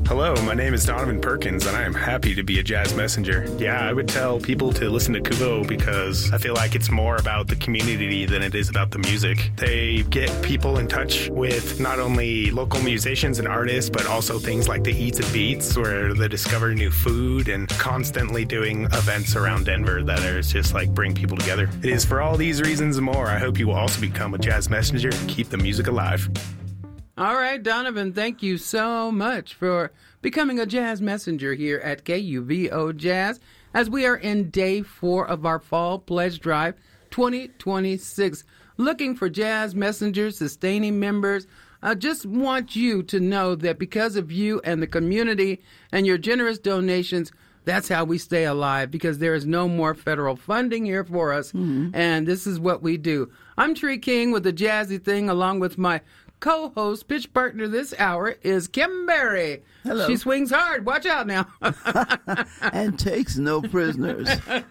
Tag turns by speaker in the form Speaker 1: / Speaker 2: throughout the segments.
Speaker 1: Hello, my name is Donovan Perkins, and I am happy to be a jazz messenger. Yeah, I would tell people to listen to Kuvo because I feel like it's more about the community than it is about the music. They get people in touch with not only local musicians and artists, but also things like the Eats and Beats, where they discover new food, and constantly doing events around Denver that are just like bring people together. It is for all these reasons and more. I hope you will also become a jazz messenger and keep the music alive.
Speaker 2: All right, Donovan, thank you so much for becoming a jazz messenger here at KUVO Jazz as we are in day 4 of our Fall Pledge Drive 2026. Looking for jazz messengers, sustaining members. I just want you to know that because of you and the community and your generous donations, that's how we stay alive, because there is no more federal funding here for us, and this is what we do. I'm Tree King with the Jazzy Thing, along with my co-host, pitch partner this hour is Kim Berry.
Speaker 3: Hello.
Speaker 2: She swings hard. Watch out now.
Speaker 3: And takes no prisoners.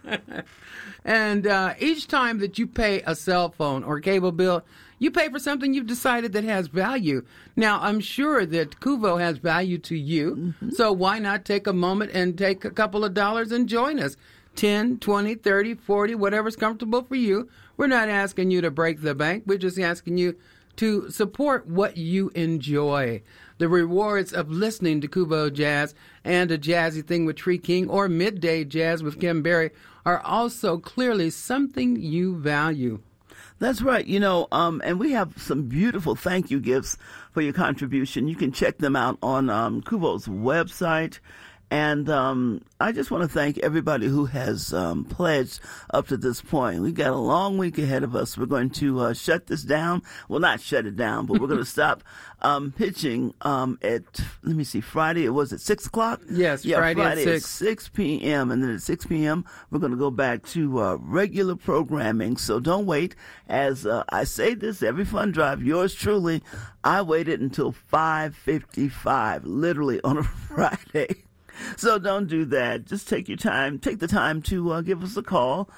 Speaker 2: And each time that you pay a cell phone or cable bill, you pay for something you've decided that has value. Now, I'm sure that Kuvo has value to you, so why not take a moment and take a couple of dollars and join us? 10, 20, 30, 40, whatever's comfortable for you. We're not asking you to break the bank. We're just asking you to support what you enjoy. The rewards of listening to Kuvo Jazz and A Jazzy Thing with Tree King or Midday Jazz with Kim Berry are also clearly something you value.
Speaker 3: That's right. And we have some beautiful thank you gifts for your contribution. You can check them out on Kuvo's website. And I just want to thank everybody who has pledged up to this point. We've got a long week ahead of us. We're going to shut this down. Well, not shut it down, but we're going to stop pitching at, Friday. It was at 6 o'clock?
Speaker 2: Yes,
Speaker 3: yeah,
Speaker 2: Friday
Speaker 3: at 6 p.m. And then at 6 p.m., we're going to go back to regular programming. So don't wait. As I say this every fun drive, yours truly, I waited until 5:55, literally on a Friday. So don't do that. Just take your time. Take the time to give us a call.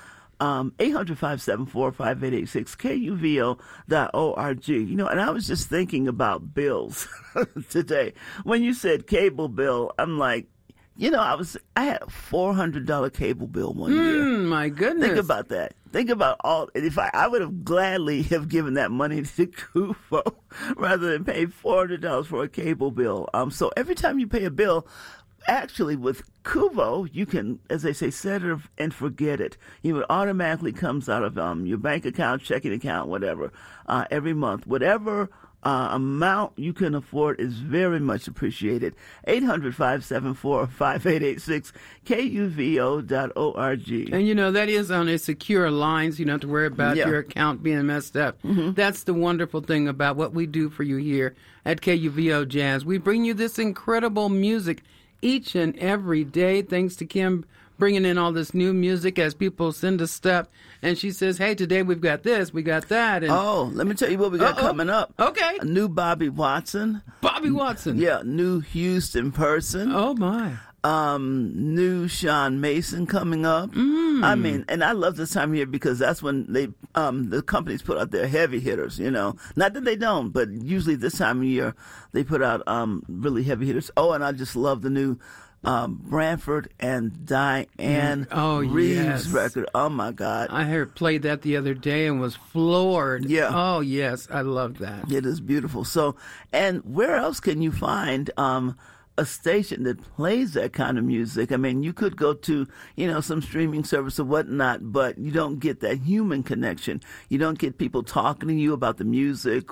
Speaker 3: 800-574-5886, KUVO.org. And I was just thinking about bills today. When you said cable bill, I'm like, I had a $400 cable bill one year.
Speaker 2: My goodness.
Speaker 3: Think about that. Think about all. If I would have gladly have given that money to Kuvo rather than pay $400 for a cable bill. So every time you pay a bill, actually, with Kuvo, you can, as they say, set it and forget it. It automatically comes out of your bank account, checking account, whatever, every month. Whatever amount you can afford is very much appreciated. 800-574-5886, KUVO.org.
Speaker 2: And, that is on a secure line, so you don't have to worry about your account being messed up. That's the wonderful thing about what we do for you here at KUVO Jazz. We bring you this incredible music each and every day, thanks to Kim bringing in all this new music as people send us stuff. And she says, hey, today we've got this, we got that. And
Speaker 3: let me tell you what we got coming up.
Speaker 2: Okay.
Speaker 3: A new Bobby Watson.
Speaker 2: Bobby Watson.
Speaker 3: Yeah, new Houston person.
Speaker 2: Oh, my.
Speaker 3: New Sean Mason coming up. And I love this time of year because that's when the companies put out their heavy hitters, Not that they don't, but usually this time of year they put out really heavy hitters. Oh, and I just love the new Branford and Diane Reeves record. Oh, my God.
Speaker 2: I played that the other day and was floored.
Speaker 3: Yeah.
Speaker 2: Oh, yes. I love that.
Speaker 3: It is beautiful. So, and where else can you find a station that plays that kind of music? I mean, you could go to, some streaming service or whatnot, but you don't get that human connection. You don't get people talking to you about the music